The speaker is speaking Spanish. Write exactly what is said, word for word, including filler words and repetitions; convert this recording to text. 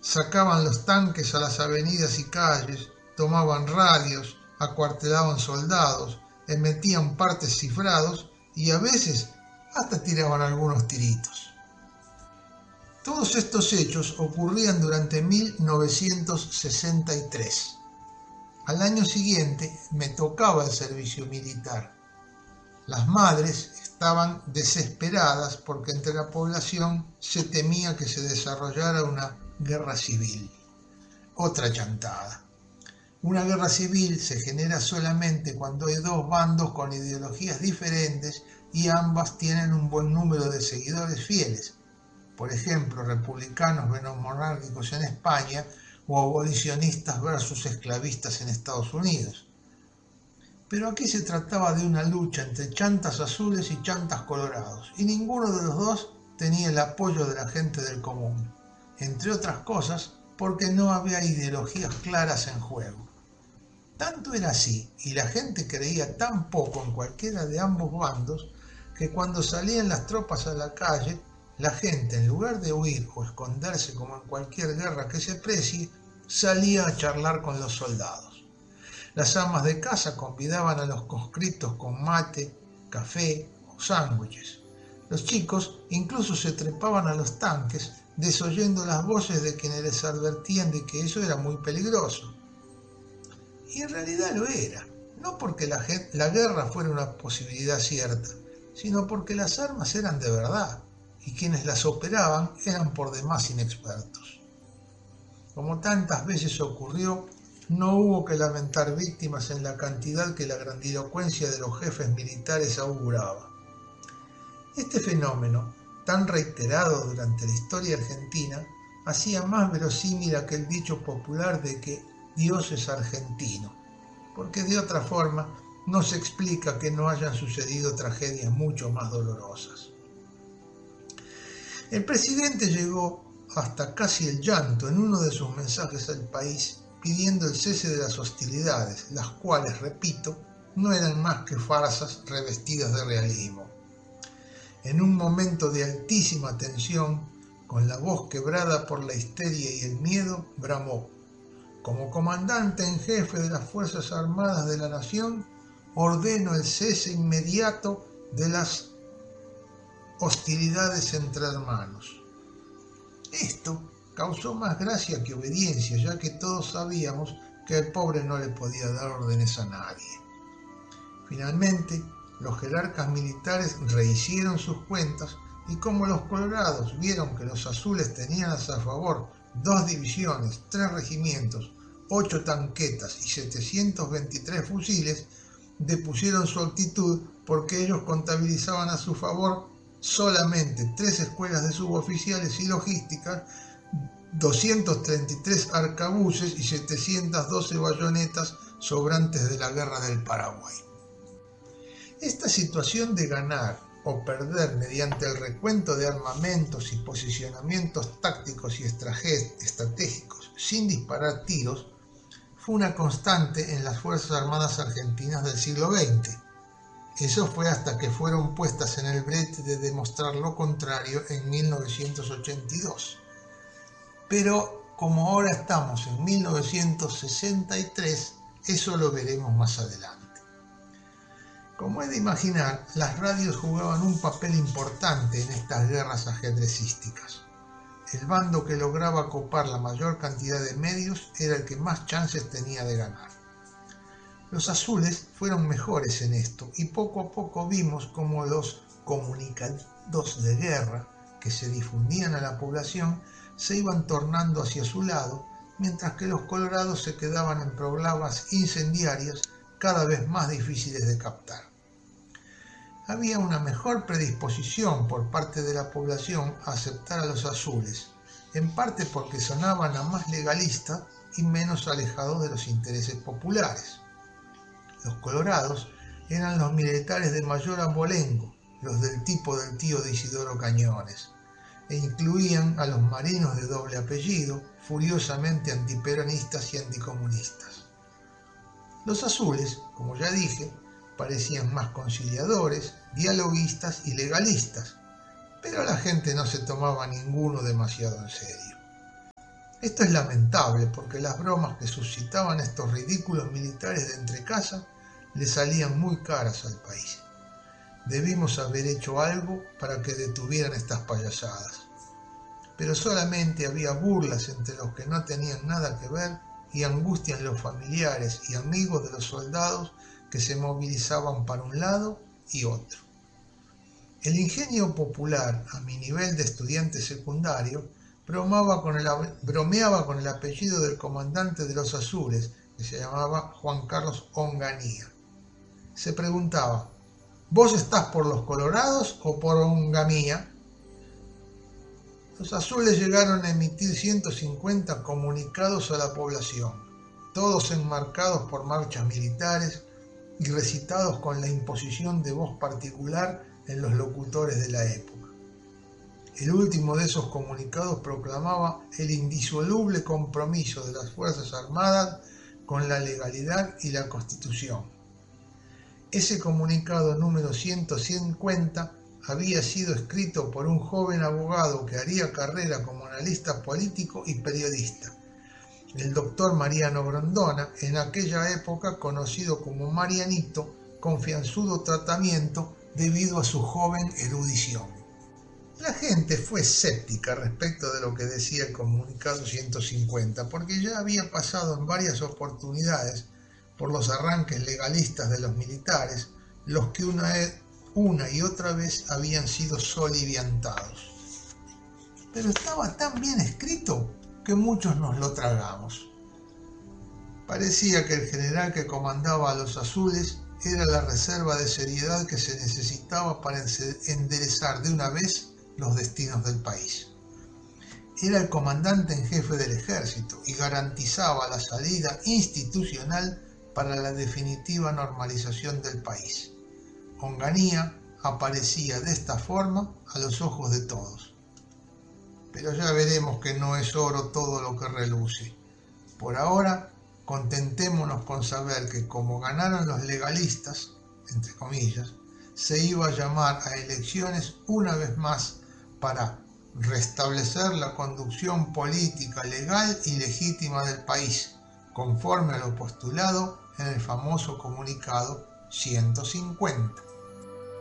Sacaban los tanques a las avenidas y calles, tomaban radios, acuartelaban soldados, emitían partes cifrados y a veces hasta tiraban algunos tiritos. Todos estos hechos ocurrían durante mil novecientos sesenta y tres. Al año siguiente me tocaba el servicio militar. Las madres estaban desesperadas porque entre la población se temía que se desarrollara una guerra civil. Otra chantada. Una guerra civil se genera solamente cuando hay dos bandos con ideologías diferentes y ambas tienen un buen número de seguidores fieles. Por ejemplo, republicanos versus monárquicos en España o abolicionistas versus esclavistas en Estados Unidos. Pero aquí se trataba de una lucha entre chantas azules y chantas colorados, y ninguno de los dos tenía el apoyo de la gente del común, entre otras cosas porque no había ideologías claras en juego. Tanto era así, y la gente creía tan poco en cualquiera de ambos bandos, que cuando salían las tropas a la calle, la gente, en lugar de huir o esconderse como en cualquier guerra que se precie, salía a charlar con los soldados. Las amas de casa convidaban a los conscriptos con mate, café o sándwiches. Los chicos incluso se trepaban a los tanques, desoyendo las voces de quienes les advertían de que eso era muy peligroso. Y en realidad lo era, no porque la, la guerra fuera una posibilidad cierta, sino porque las armas eran de verdad, y quienes las operaban eran por demás inexpertos. Como tantas veces ocurrió, no hubo que lamentar víctimas en la cantidad que la grandilocuencia de los jefes militares auguraba. Este fenómeno, tan reiterado durante la historia argentina, hacía más verosímil aquel dicho popular de que Dios es argentino, porque de otra forma no se explica que no hayan sucedido tragedias mucho más dolorosas. El presidente llegó hasta casi el llanto en uno de sus mensajes al país pidiendo el cese de las hostilidades, las cuales, repito, no eran más que farsas revestidas de realismo. En un momento de altísima tensión, con la voz quebrada por la histeria y el miedo, bramó: como comandante en jefe de las Fuerzas Armadas de la Nación, ordeno el cese inmediato de las hostilidades entre hermanos. Esto causó más gracia que obediencia, ya que todos sabíamos que el pobre no le podía dar órdenes a nadie. Finalmente, los jerarcas militares rehicieron sus cuentas y como los colorados vieron que los azules tenían a su favor dos divisiones, tres regimientos, ocho tanquetas y setecientos veintitrés fusiles, depusieron su actitud porque ellos contabilizaban a su favor solamente tres escuelas de suboficiales y logísticas, doscientos treinta y tres arcabuces y setecientas doce bayonetas sobrantes de la Guerra del Paraguay. Esta situación de ganar o perder mediante el recuento de armamentos y posicionamientos tácticos y estratégicos sin disparar tiros fue una constante en las Fuerzas Armadas Argentinas del siglo veinte. Eso fue hasta que fueron puestas en el brete de demostrar lo contrario en mil novecientos ochenta y dos. Pero como ahora estamos en mil novecientos sesenta y tres, eso lo veremos más adelante. Como es de imaginar, las radios jugaban un papel importante en estas guerras ajedrecísticas. El bando que lograba copar la mayor cantidad de medios era el que más chances tenía de ganar. Los azules fueron mejores en esto y poco a poco vimos cómo los comunicados de guerra que se difundían a la población se iban tornando hacia su lado, mientras que los colorados se quedaban en proclamas incendiarias cada vez más difíciles de captar. Había una mejor predisposición por parte de la población a aceptar a los azules, en parte porque sonaban a más legalistas y menos alejados de los intereses populares. Los colorados eran los militares de mayor abolengo, los del tipo del tío de Isidoro Cañones, e incluían a los marinos de doble apellido, furiosamente antiperonistas y anticomunistas. Los azules, como ya dije, parecían más conciliadores, dialoguistas y legalistas, pero la gente no se tomaba ninguno demasiado en serio. Esto es lamentable porque las bromas que suscitaban estos ridículos militares de entrecasa le salían muy caras al país. Debimos haber hecho algo para que detuvieran estas payasadas. Pero solamente había burlas entre los que no tenían nada que ver y angustia en los familiares y amigos de los soldados que se movilizaban para un lado y otro. El ingenio popular, a mi nivel de estudiante secundario, bromeaba con el, bromeaba con el apellido del comandante de los azules, que se llamaba Juan Carlos Onganía. Se preguntaba: ¿vos estás por los colorados o por Onganía? Los azules llegaron a emitir ciento cincuenta comunicados a la población, todos enmarcados por marchas militares y recitados con la imposición de voz particular en los locutores de la época. El último de esos comunicados proclamaba el indisoluble compromiso de las Fuerzas Armadas con la legalidad y la Constitución. Ese comunicado número ciento cincuenta había sido escrito por un joven abogado que haría carrera como analista político y periodista, el doctor Mariano Grondona, en aquella época conocido como Marianito, confianzudo tratamiento debido a su joven erudición. La gente fue escéptica respecto de lo que decía el comunicado ciento cincuenta, porque ya había pasado en varias oportunidades por los arranques legalistas de los militares, los que una, una y otra vez habían sido soliviantados. Pero estaba tan bien escrito que muchos nos lo tragamos. Parecía que el general que comandaba a los azules era la reserva de seriedad que se necesitaba para enderezar de una vez los destinos del país. Era el comandante en jefe del ejército y garantizaba la salida institucional para la definitiva normalización del país. Onganía aparecía de esta forma a los ojos de todos. Pero ya veremos que no es oro todo lo que reluce. Por ahora, contentémonos con saber que como ganaron los legalistas, entre comillas, se iba a llamar a elecciones una vez más para restablecer la conducción política legal y legítima del país, conforme a lo postulado en el famoso comunicado ciento cincuenta.